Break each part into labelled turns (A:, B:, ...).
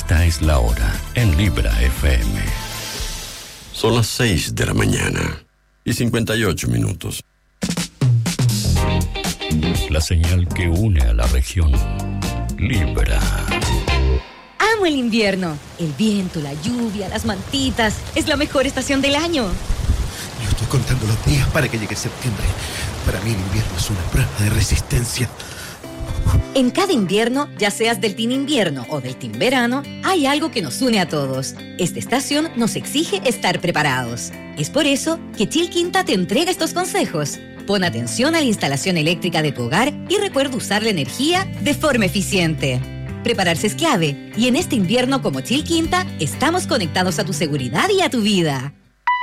A: Esta es la hora en Libra FM. Son las 6 de la mañana y 58 minutos. La señal que une a la región. Libra.
B: Amo el invierno. El viento, la lluvia, las mantitas. Es la mejor estación del año.
C: Yo estoy contando los días para que llegue septiembre. Para mí el invierno es una prueba de resistencia.
B: En cada invierno, ya seas del team invierno o del team verano, hay algo que nos une a todos. Esta estación nos exige estar preparados. Es por eso que Chilquinta te entrega estos consejos. Pon atención a la instalación eléctrica de tu hogar y recuerda usar la energía de forma eficiente. Prepararse es clave y en este invierno como Chilquinta estamos conectados a tu seguridad y a tu vida.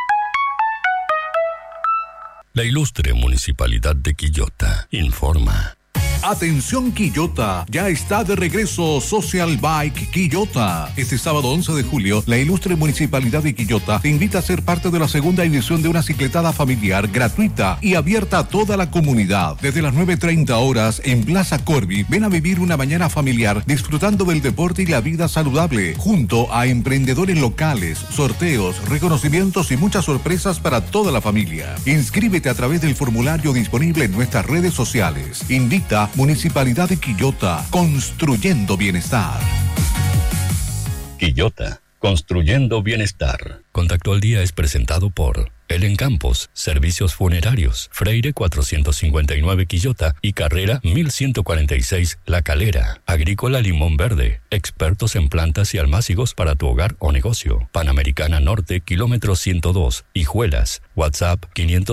A: La ilustre Municipalidad de Quillota informa.
D: Atención Quillota, ya está de regreso Social Bike Quillota. Este sábado 11 de julio, la ilustre Municipalidad de Quillota te invita a ser parte de la segunda edición de una cicletada familiar gratuita y abierta a toda la comunidad. Desde las 9:30 horas en Plaza Corby, ven a vivir una mañana familiar disfrutando del deporte y la vida saludable, junto a emprendedores locales, sorteos, reconocimientos y muchas sorpresas para toda la familia. Inscríbete a través del formulario disponible en nuestras redes sociales. Invita Municipalidad de Quillota, construyendo bienestar.
A: Quillota, construyendo bienestar. Contacto al Día es presentado por El Encampos, Servicios Funerarios, Freire 459 Quillota y Carrera 1146 La Calera. Agrícola Limón Verde, expertos en plantas y almácigos para tu hogar o negocio. Panamericana Norte, kilómetro 102, Hijuelas. WhatsApp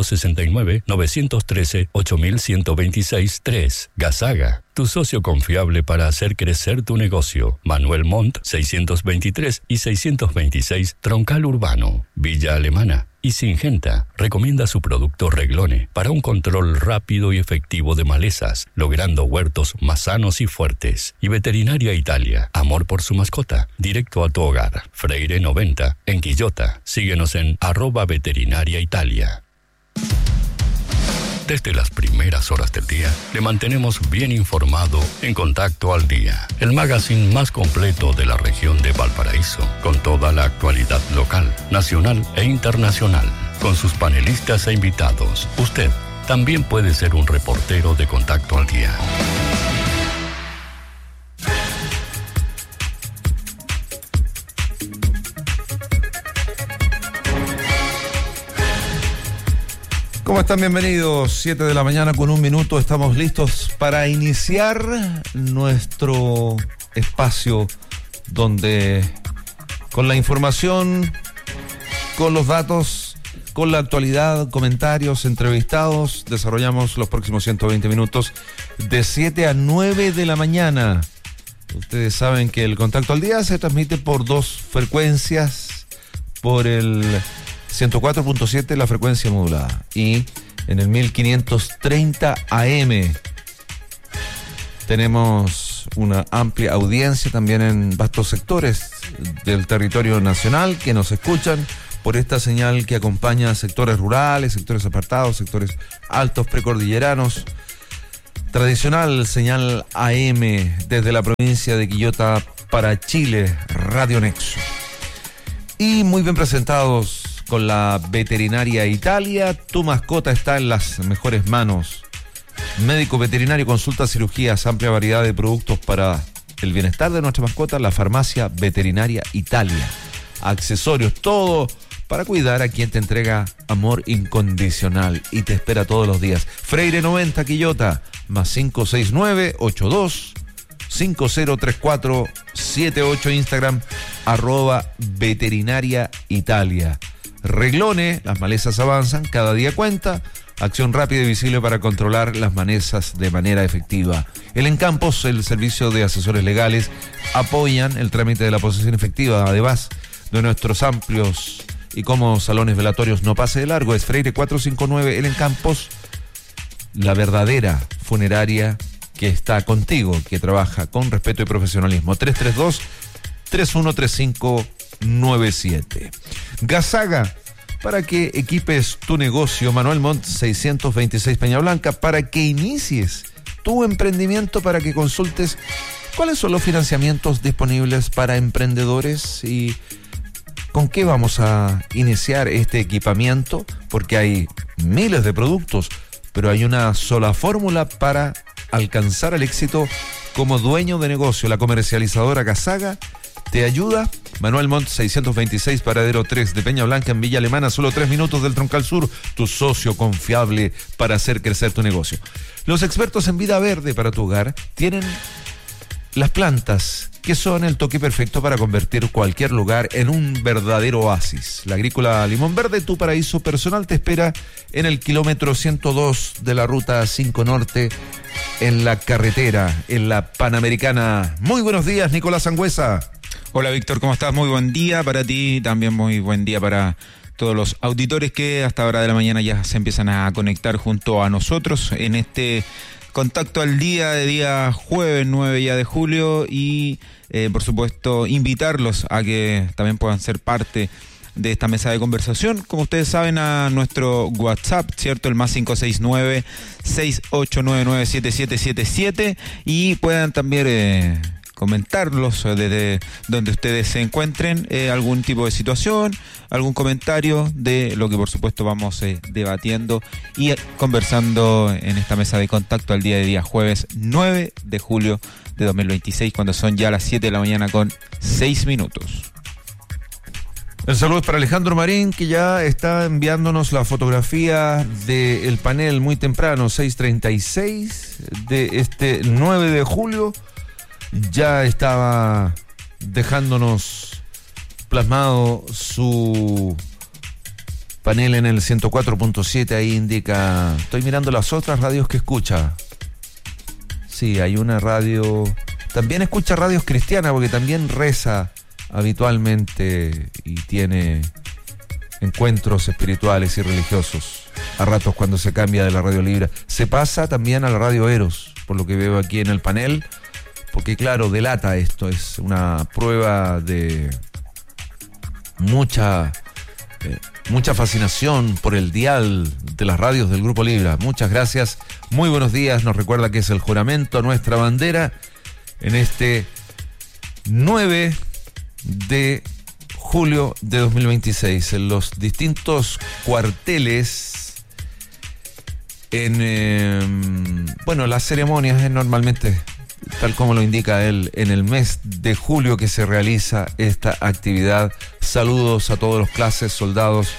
A: 569-913-8126-3. Gazaga, tu socio confiable para hacer crecer tu negocio. Manuel Montt, 623 y 626 Troncal Urbano. Villa Alemana y Singenta recomienda su producto Reglone para un control rápido y efectivo de malezas, logrando huertos más sanos y fuertes. Y Veterinaria Italia, amor por su mascota, directo a tu hogar. Freire 90 en Quillota. Síguenos en @Veterinaria Italia. Desde las primeras horas del día, le mantenemos bien informado en Contacto al Día, el magazine más completo de la región de Valparaíso, con toda la actualidad local, nacional e internacional, con sus panelistas e invitados. Usted también puede ser un reportero de Contacto al Día.
E: ¿Cómo están? Bienvenidos. 7 de la mañana con 1 minuto. Estamos listos para iniciar nuestro espacio donde con la información, con los datos, con la actualidad, comentarios, entrevistados, desarrollamos los próximos 120 minutos de 7 a 9 de la mañana. Ustedes saben que el Contacto al Día se transmite por 2 frecuencias, por el 104.7 la frecuencia modulada y en el 1530 AM. Tenemos una amplia audiencia también en vastos sectores del territorio nacional que nos escuchan por esta señal que acompaña a sectores rurales, sectores apartados, sectores altos precordilleranos. Tradicional señal AM desde la provincia de Quillota para Chile, Radio Nexo. Y muy bien presentados con la Veterinaria Italia. Tu mascota está en las mejores manos. Médico veterinario, consultas, cirugías, amplia variedad de productos para el bienestar de nuestra mascota. La Farmacia Veterinaria Italia. Accesorios, todo para cuidar a quien te entrega amor incondicional y te espera todos los días. Freire 90 Quillota, más 569-82-503478, Instagram, @Veterinaria Italia. Reglone, las malezas avanzan, cada día cuenta. Acción rápida y visible para controlar las malezas de manera efectiva. El Encampos, el servicio de asesores legales, apoyan el trámite de la posesión efectiva, además de nuestros amplios y cómodos salones velatorios. No pase de largo, es Freire 459, el Encampos, la verdadera funeraria que está contigo, que trabaja con respeto y profesionalismo. 332-313597. Gazaga, para que equipes tu negocio. Manuel Montt 626 Peña Blanca, para que inicies tu emprendimiento, para que consultes ¿Cuáles son los financiamientos disponibles para emprendedores y con qué vamos a iniciar este equipamiento? Porque hay miles de productos, pero hay una sola fórmula para alcanzar el éxito como dueño de negocio. La comercializadora Casaga te ayuda. Manuel Montt 626, paradero 3 de Peña Blanca, en Villa Alemana, solo 3 minutos del Troncal Sur, tu socio confiable para hacer crecer tu negocio. Los expertos en vida verde para tu hogar tienen las plantas que son el toque perfecto para convertir cualquier lugar en un verdadero oasis. La Agrícola Limón Verde, tu paraíso personal, te espera en el kilómetro 102 de la ruta 5 Norte, en la carretera, en la Panamericana. Muy buenos días, Nicolás Sangüesa.
F: Hola, Víctor, ¿cómo estás? Muy buen día para ti, también muy buen día para todos los auditores que hasta ahora de la mañana ya se empiezan a conectar junto a nosotros en este contacto al día de día jueves 9 ya de julio y por supuesto invitarlos a que también puedan ser parte de esta mesa de conversación, como ustedes saben, a nuestro WhatsApp, ¿cierto? El más 569-6899-7777 y puedan también comentarlos desde donde ustedes se encuentren, algún tipo de situación, algún comentario de lo que por supuesto vamos debatiendo y conversando en esta mesa de contacto al día de día jueves 9 de julio de 2026, cuando son ya las 7 de la mañana con 6 minutos.
E: El saludo es para Alejandro Marín, que ya está enviándonos la fotografía del panel muy temprano, 6:36 de este 9 de julio. Ya estaba dejándonos plasmado su panel en el 104.7, ahí indica, estoy mirando las otras radios que escucha. Sí, hay una radio, también escucha radios cristianas porque también reza habitualmente y tiene encuentros espirituales y religiosos a ratos cuando se cambia de la radio libre. Se pasa también a la radio Eros, por lo que veo aquí en el panel. Porque claro, delata esto, es una prueba de mucha fascinación por el dial de las radios del Grupo Libra. Muchas gracias, muy buenos días. Nos recuerda que es el juramento a nuestra bandera en este 9 de julio de 2026. En los distintos cuarteles, las ceremonias es normalmente, tal como lo indica él, en el mes de julio que se realiza esta actividad. Saludos a todos los clases, soldados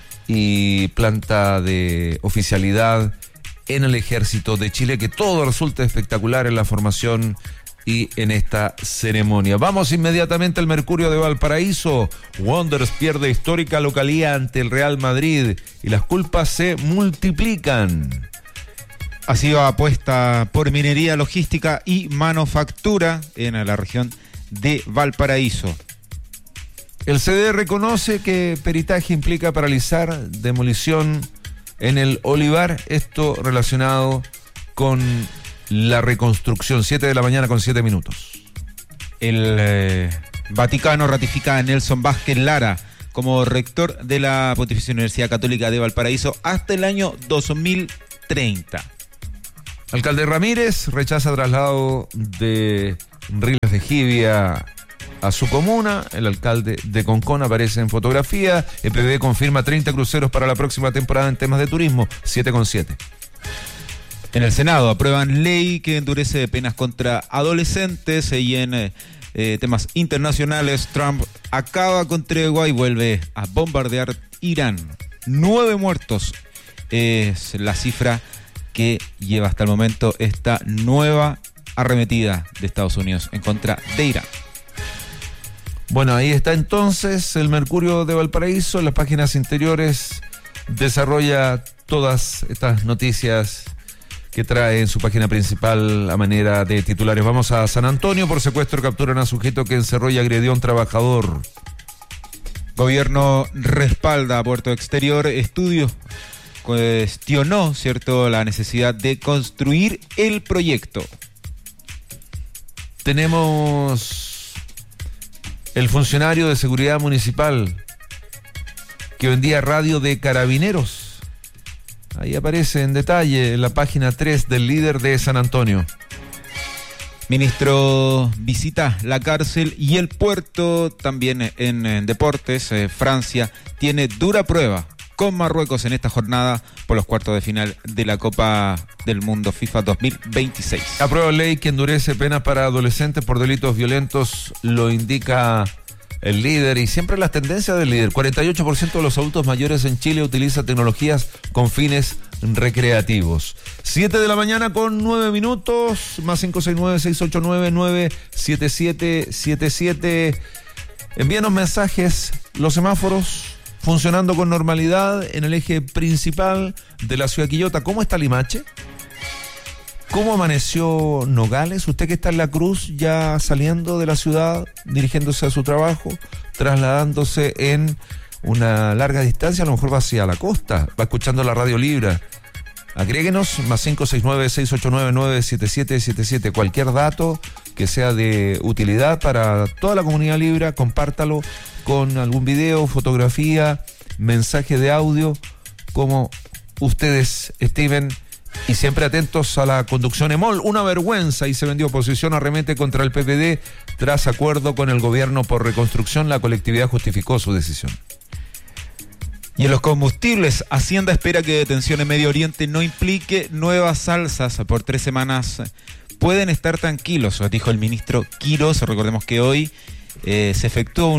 E: y planta de oficialidad en el Ejército de Chile, que todo resulta espectacular en la formación y en esta ceremonia. Vamos inmediatamente al Mercurio de Valparaíso. Wanderers pierde histórica localía ante el Real Madrid y las culpas se multiplican.
F: Ha sido apuesta por minería, logística y manufactura en la región de Valparaíso.
E: El CD reconoce que peritaje implica paralizar demolición en el olivar, esto relacionado con la reconstrucción. 7 de la mañana con 7 minutos.
F: El Vaticano ratifica a Nelson Vázquez Lara como rector de la Pontificia Universidad Católica de Valparaíso hasta el año 2030.
E: Alcalde Ramírez rechaza traslado de Riles de Jivia a su comuna. El alcalde de Concón aparece en fotografía. EPB confirma 30 cruceros para la próxima temporada en temas de turismo. 7,7.
F: En el Senado aprueban ley que endurece penas contra adolescentes y en temas internacionales, Trump acaba con tregua y vuelve a bombardear Irán. 9 muertos es la cifra que lleva hasta el momento esta nueva arremetida de Estados Unidos en contra de Irán.
E: Bueno, ahí está entonces el Mercurio de Valparaíso. En las páginas interiores desarrolla todas estas noticias que trae en su página principal a manera de titulares. Vamos a San Antonio. Por secuestro capturan a sujeto que encerró y agredió a un trabajador.
F: Gobierno respalda a Puerto Exterior. Estudio cuestionó, ¿cierto?, la necesidad de construir el proyecto.
E: Tenemos el funcionario de seguridad municipal que vendía radio de carabineros. Ahí aparece en detalle en la página 3 del Líder de San Antonio.
F: Ministro visita la cárcel y el puerto. También en deportes, Francia tiene dura prueba con Marruecos en esta jornada por los cuartos de final de la Copa del Mundo FIFA 2026.
E: Aprueba ley que endurece penas para adolescentes por delitos violentos, lo indica el líder y siempre las tendencias del líder. 48% de los adultos mayores en Chile utilizan tecnologías con fines recreativos. 7 de la mañana con 9 minutos, más 569-689-97777. Envíanos mensajes, los semáforos funcionando con normalidad en el eje principal de la ciudad de Quillota. ¿Cómo está Limache? ¿Cómo amaneció Nogales? Usted que está en La Cruz, ya saliendo de la ciudad, dirigiéndose a su trabajo, trasladándose en una larga distancia, a lo mejor va hacia la costa, va escuchando la radio Libra. Agréguenos, más 569-689-97777. Cualquier dato que sea de utilidad para toda la comunidad Libra, compártalo con algún video, fotografía, mensaje de audio, como ustedes estimen. Y siempre atentos a la conducción EMOL. Una vergüenza, y se vendió oposición, arremete contra el PPD. Tras acuerdo con el gobierno por reconstrucción, la colectividad justificó su decisión.
F: Y en los combustibles, Hacienda espera que detención en Medio Oriente no implique nuevas alzas por 3 semanas. Pueden estar tranquilos, dijo el ministro Quirós. Recordemos que hoy se efectuó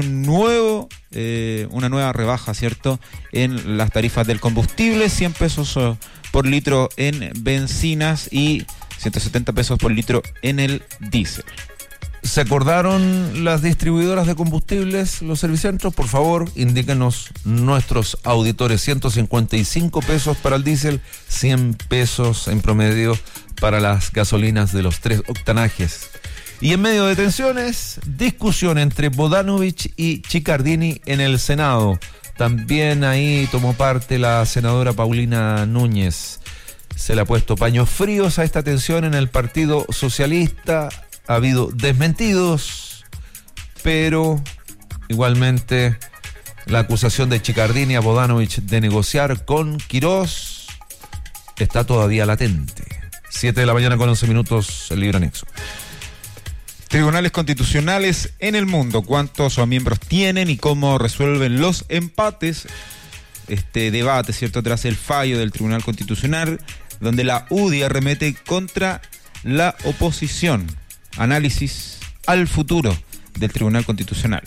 F: una nueva rebaja, ¿cierto?, en las tarifas del combustible, 100 pesos por litro en bencinas y 170 pesos por litro en el diésel.
E: ¿Se acordaron las distribuidoras de combustibles, los servicentros? Por favor, indíquenos nuestros auditores. 155 pesos para el diésel, 100 pesos en promedio para las gasolinas de los 3 octanajes. Y en medio de tensiones, discusión entre Bodanovich y Chiccardini en el Senado. También ahí tomó parte la senadora Paulina Núñez. Se le ha puesto paños fríos a esta tensión en el Partido Socialista. Ha habido desmentidos, pero igualmente la acusación de Chiccardini a Bodanovich de negociar con Quirós está todavía latente. 7 de la mañana con 11 minutos, el Libro Anexo.
F: Tribunales constitucionales en el mundo, ¿cuántos miembros tienen y cómo resuelven los empates? Este debate, ¿cierto?, tras el fallo del Tribunal Constitucional, donde la UDI arremete contra la oposición. Análisis al futuro del Tribunal Constitucional.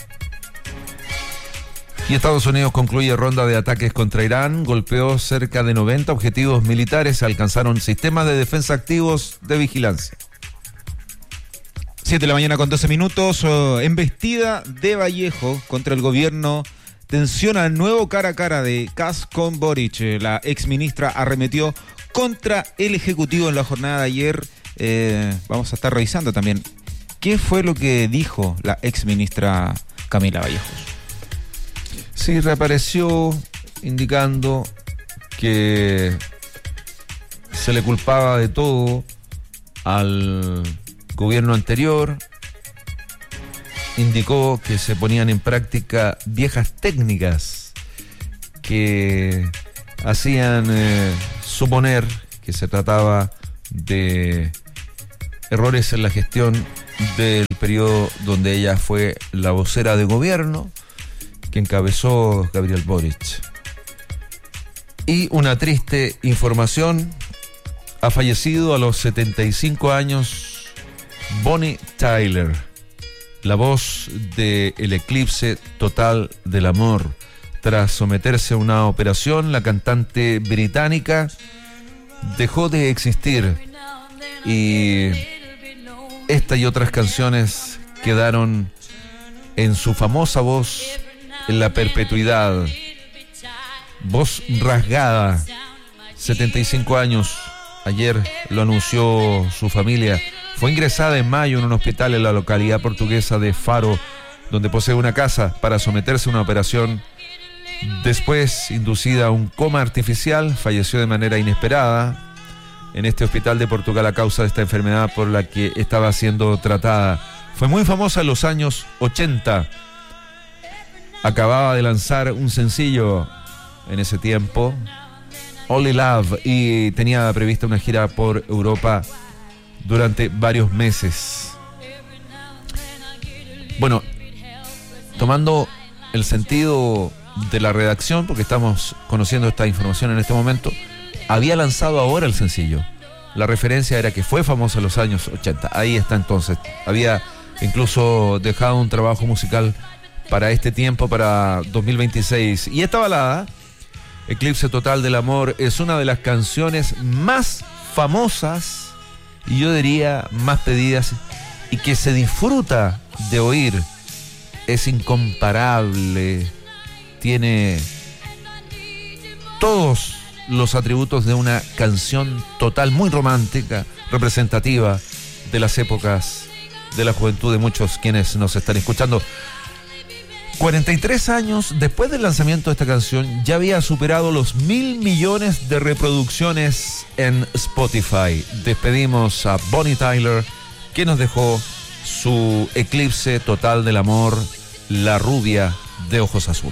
E: Y Estados Unidos concluye ronda de ataques contra Irán, golpeó cerca de 90 objetivos militares, alcanzaron sistemas de defensa activos de vigilancia.
F: 7 de la mañana con 12 minutos, embestida de Vallejo contra el gobierno, tensiona el nuevo cara a cara de Kast con Boric. La exministra arremetió contra el Ejecutivo en la jornada de ayer. Vamos a estar revisando también qué fue lo que dijo la exministra Camila Vallejos.
E: Sí, reapareció indicando que se le culpaba de todo al gobierno anterior. Indicó que se ponían en práctica viejas técnicas que hacían suponer que se trataba de errores en la gestión del periodo donde ella fue la vocera de gobierno que encabezó Gabriel Boric. Y una triste información: ha fallecido a los 75 años Bonnie Tyler, la voz de El Eclipse Total del Amor. Tras someterse a una operación, la cantante británica dejó de existir y esta y otras canciones quedaron en su famosa voz en la perpetuidad. Voz rasgada, 75 años. Ayer lo anunció su familia. Fue ingresada en mayo en un hospital en la localidad portuguesa de Faro, donde posee una casa, para someterse a una operación. Después, inducida a un coma artificial, falleció de manera inesperada en este hospital de Portugal a causa de esta enfermedad por la que estaba siendo tratada. Fue muy famosa en los años 80. Acababa de lanzar un sencillo en ese tiempo, Only Love, y tenía prevista una gira por Europa durante varios meses. Bueno, tomando el sentido de la redacción, porque estamos conociendo esta información en este momento, había lanzado ahora el sencillo. La referencia era que fue famoso en los años 80. Ahí está entonces. Había incluso dejado un trabajo musical para este tiempo, para 2026. Y esta balada, Eclipse Total del Amor, es una de las canciones más famosas y yo diría más pedidas y que se disfruta de oír. Es incomparable. Tiene todos los atributos de una canción total, muy romántica, representativa de las épocas de la juventud de muchos quienes nos están escuchando. 43 años después del lanzamiento de esta canción, ya había superado los 1.000 millones de reproducciones en Spotify. Despedimos a Bonnie Tyler, que nos dejó su Eclipse Total del Amor, la rubia de ojos azules.